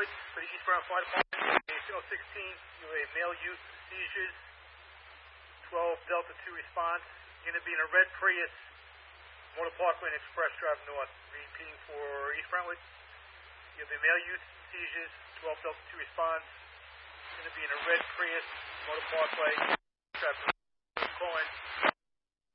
Brentwood for the East Brentwood Fire Department. Signal 16, you have a male youth seizures. 12 Delta 2 response. You're going to be in a red Prius, Motor Parkway and Express Drive North. Repeating for East Brentwood. You have a male youth seizures. 12 Delta 2 response. You're going to be in a red Prius, Motor Parkway, Drive North. Calling